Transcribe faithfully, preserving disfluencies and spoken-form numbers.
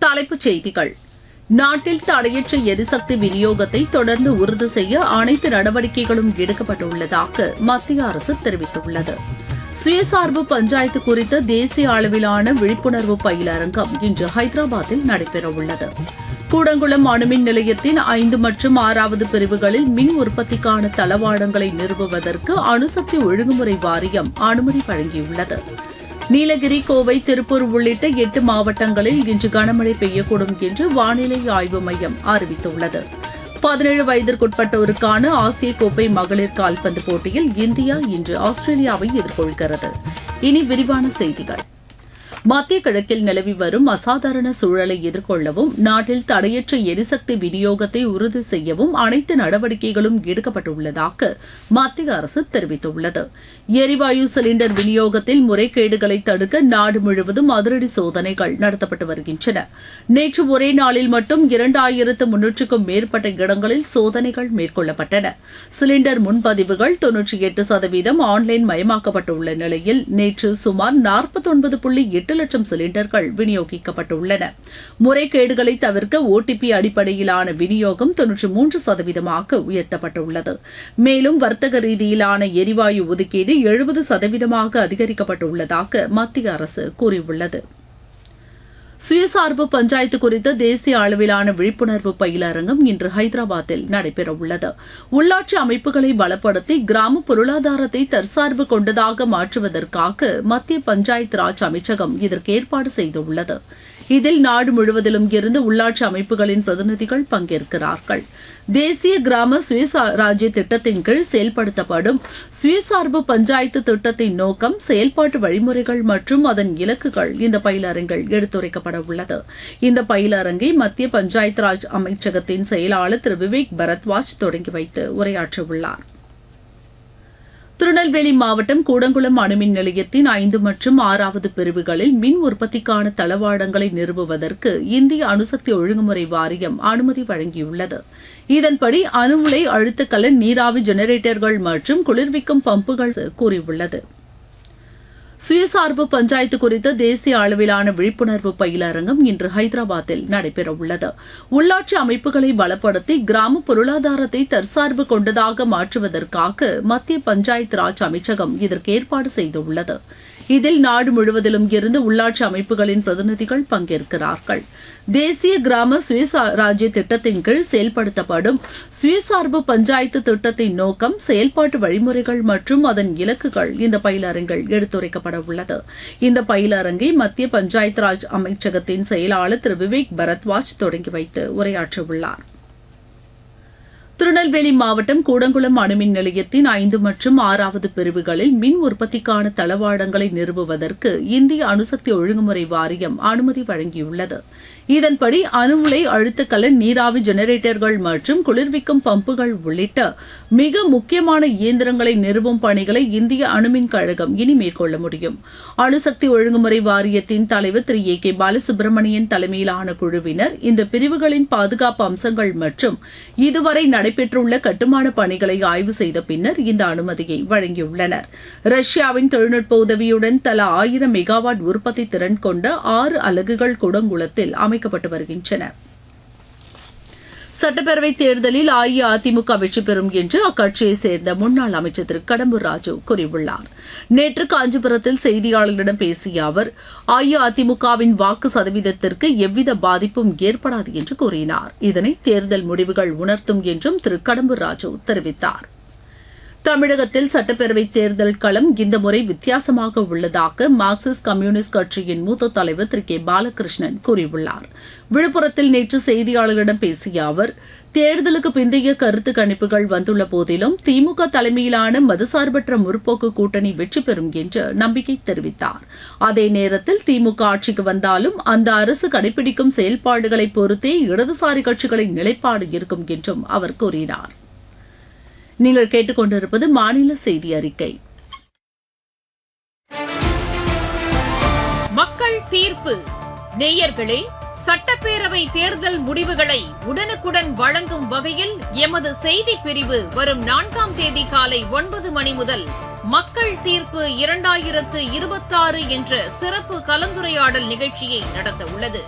தலைப்புச் செய்திகள். நாட்டில் தடையற்ற எரிசக்தி விநியோகத்தை தொடர்ந்து உறுதி செய்ய அனைத்து நடவடிக்கைகளும் எடுக்கப்பட்டுள்ளதாக மத்திய அரசு தெரிவித்துள்ளது. சுயசார்பு பஞ்சாயத்து குறித்த தேசிய அளவிலான விழிப்புணர்வு பயிலரங்கம் இன்று ஹைதராபாத்தில் நடைபெறவுள்ளது. கூடங்குளம் அணுமின் நிலையத்தின் ஐந்து மற்றும் ஆறாவது பிரிவுகளில் மின் உற்பத்திக்கான தளவாடங்களை நிறுவுவதற்கு அணுசக்தி ஒழுங்குமுறை வாரியம் அனுமதி வழங்கியுள்ளது. நீலகிரி, கோவை, திருப்பூர் உள்ளிட்ட எட்டு மாவட்டங்களில் இன்று கனமழை பெய்யக்கூடும் என்று வானிலை ஆய்வு மையம் அறிவித்துள்ளது. பதினேழு வயதிற்குட்பட்டோருக்கான ஆசிய கோப்பை மகளிர் கால்பந்து போட்டியில் இந்தியா இன்று ஆஸ்திரேலியாவை எதிர்கொள்கிறது. இனி விரிவான செய்திகள். மத்திய கிழக்கில் நிலவி வரும் அசாதாரண சூழலை எதிர்கொள்ளவும் நாட்டில் தடையற்ற எரிசக்தி விநியோகத்தை உறுதி செய்யவும் அனைத்து நடவடிக்கைகளும் எடுக்கப்பட்டுள்ளதாக மத்திய அரசு தெரிவித்துள்ளது. எரிவாயு சிலிண்டர் விநியோகத்தில் முறைகேடுகளை தடுக்க நாடு முழுவதும் அதிரடி சோதனைகள் நடத்தப்பட்டு வருகின்றன. நேற்று ஒரே நாளில் மட்டும் இரண்டாயிரத்து முன்னூற்றுக்கும் மேற்பட்ட இடங்களில் சோதனைகள் மேற்கொள்ளப்பட்டன. சிலிண்டர் முன்பதிவுகள் தொன்னூற்றி எட்டு சதவீதம் ஆன்லைன் மயமாக்கப்பட்டுள்ள நிலையில் நேற்று சுமார் நாற்பத்தி ஒன்பது புள்ளி எட்டு லட்சம் சிலிண்டர்கள் விநியோகிக்கப்பட்டுள்ளன. முறைகேடுகளை தவிர்க்க ஓடிபி அடிப்படையிலான விநியோகம் தொன்னூற்றி மூன்று சதவீதமாக உயர்த்தப்பட்டுள்ளது. மேலும் வர்த்தக ரீதியிலான எரிவாயு ஒதுக்கீடு எழுபது சதவீதமாக அதிகரிக்கப்பட்டுள்ளதாக மத்திய அரசு கூறியுள்ளது. சுயசார்பு பஞ்சாயத்து குறித்த தேசிய அளவிலான விழிப்புணர்வு பயிலரங்கம் இன்று ஹைதராபாத்தில் நடைபெறவுள்ளது. உள்ளாட்சி அமைப்புகளை பலப்படுத்தி கிராம பொருளாதாரத்தை தற்சார்பு கொண்டதாக மாற்றுவதற்காக மத்திய பஞ்சாயத்து ராஜ் அமைச்சகம் இதற்கு ஏற்பாடு செய்துள்ளது. இதில் நாடு முழுவதிலும் இருந்து உள்ளாட்சி அமைப்புகளின் பிரதிநிதிகள் பங்கேற்கிறார்கள். தேசிய கிராம சுயராஜ்ய திட்டத்தின் கீழ் செயல்படுத்தப்படும் சுயசார்பு பஞ்சாயத்து திட்டத்தின் நோக்கம், செயல்பாட்டு வழிமுறைகள் மற்றும் அதன் இலக்குகள் இந்த பயிலரங்கில் எடுத்துரைக்கப்பட உள்ளது. இந்த பயிலரங்கை மத்திய பஞ்சாயத்து ராஜ் அமைச்சகத்தின் செயலாளர் திரு விவேக் பரத்வாஜ் தொடங்கி வைத்து உரையாற்றவுள்ளார். திருநெல்வேலி மாவட்டம் கூடங்குளம் அணுமின் நிலையத்தின் ஐந்து மற்றும் ஆறாவது பிரிவுகளில் மின் உற்பத்திக்கான தளவாடங்களை நிறுவுவதற்கு இந்திய அணுசக்தி ஒழுங்குமுறை வாரியம் அனுமதி வழங்கியுள்ளது. இதன்படி அணு உலை அழுத்தக்கலன் நீராவி ஜெனரேட்டர்கள் மற்றும் குளிர்விக்கும் பம்புகள் கூறியுள்ளது. சுயசார்பு பஞ்சாயத்து குறித்த தேசிய அளவிலான விழிப்புணர்வு பயிலரங்கம் இன்று ஹைதராபாத்தில் நடைபெறவுள்ளது. உள்ளாட்சி அமைப்புகளை பலப்படுத்தி கிராம பொருளாதாரத்தை தற்சார்பு கொண்டதாக மாற்றுவதற்காக மத்திய பஞ்சாயத்து ராஜ் அமைச்சகம் இதற்கு ஏற்பாடு செய்துள்ளது. இதில் நாடு முழுவதிலும் இருந்து உள்ளாட்சி அமைப்புகளின் பிரதிநிதிகள் பங்கேற்கிறார்கள். தேசிய கிராம சுயராஜ்ய திட்டத்தின் கீழ் செயல்படுத்தப்படும் சுயசார்பு பஞ்சாயத்து திட்டத்தின் நோக்கம், செயல்பாட்டு வழிமுறைகள் மற்றும் அதன் இலக்குகள் இந்த பயிலரங்கில் எடுத்துரைக்கப்பட உள்ளது. இந்த பயிலரங்கை மத்திய பஞ்சாயத்து ராஜ் அமைச்சகத்தின் செயலாளர் திரு விவேக் பரத்வாஜ் தொடங்கி வைத்து உரையாற்றவுள்ளார். திருநெல்வேலி மாவட்டம் கூடங்குளம் அணுமின் நிலையத்தின் ஐந்து மற்றும் ஆறாவது பிரிவுகளில் மின் உற்பத்திக்கான தளவாடங்களை நிறுவுவதற்கு இந்திய அணுசக்தி ஒழுங்குமுறை வாரியம் அனுமதி வழங்கியுள்ளது. இதன்படி அணு உலை அழுத்தக்கலன் நீராவி ஜெனரேட்டர்கள் மற்றும் குளிர்விக்கும் பம்புகள் உள்ளிட்ட மிக முக்கியமான இயந்திரங்களை நிறுவும் பணிகளை இந்திய அணுமின் கழகம் இனி மேற்கொள்ள முடியும். அணுசக்தி ஒழுங்குமுறை வாரியத்தின் தலைவர் திரு ஏ கே பாலசுப்ரமணியன் தலைமையிலான குழுவினர் இந்த பிரிவுகளின் பாதுகாப்பு அம்சங்கள் மற்றும் இதுவரை நடைபெற்றுள்ள கட்டுமான பணிகளை ஆய்வு செய்த பின்னர் இந்த அனுமதியை வழங்கியுள்ளனர். ரஷ்யாவின் தொழில்நுட்ப உதவியுடன் தலா ஆயிரம் மெகாவாட் உற்பத்தி திறன் கொண்ட ஆறு அலகுகள் கூடங்குளத்தில் அமைக்கப்பட்டு வருகின்றன. சட்டப்பேரவைத் தேர்தலில் அஇஅதிமுக வெற்றி பெறும் என்று அக்கட்சியைச் சேர்ந்த முன்னாள் அமைச்சர் திரு கடம்பூர் ராஜு கூறியுள்ளார். நேற்று காஞ்சிபுரத்தில் செய்தியாளர்களிடம் பேசிய அவர், அஇஅதிமுகவின் வாக்கு சதவீதத்திற்கு எவ்வித பாதிப்பும் ஏற்படாது என்று கூறினார். இதனை தேர்தல் முடிவுகள் உணர்த்தும் என்றும் திரு கடம்பூர் ராஜு தெரிவித்தார். தமிழகத்தில் சட்டப்பேரவைத் தேர்தல் களம் இந்த முறை வித்தியாசமாக உள்ளதாக மார்க்சிஸ்ட் கம்யூனிஸ்ட் கட்சியின் மூத்த தலைவர் திரு கே பாலகிருஷ்ணன் கூறியுள்ளார். விழுப்புரத்தில் நேற்று செய்தியாளர்களிடம் பேசிய அவர், தேர்தலுக்கு பிந்தைய கருத்து கணிப்புகள் வந்துள்ள போதிலும் திமுக தலைமையிலான மதசார்பற்ற முற்போக்கு கூட்டணி வெற்றி பெறும் என்று நம்பிக்கை தெரிவித்தார். அதே நேரத்தில் திமுக ஆட்சிக்கு வந்தாலும் அந்த அரசு கடைபிடிக்கும் செயல்பாடுகளை பொறுத்தே இடதுசாரி கட்சிகளின் நிலைப்பாடு இருக்கும் என்றும் அவர் கூறினார். நீங்கள் கேட்டுக்கொண்டிருப்பது மாநில செய்தி அறிக்கை. மக்கள் தீர்ப்பு. நேயர்களே, சட்டப்பேரவை தேர்தல் முடிவுகளை உடனுக்குடன் வழங்கும் வகையில் எமது செய்தி பிரிவு வரும் நான்காம் தேதி காலை ஒன்பது மணி முதல் மக்கள் தீர்ப்பு இரண்டாயிரத்து இருபத்தாறு என்ற சிறப்பு கலந்துரையாடல் நிகழ்ச்சியை நடத்த உள்ளது.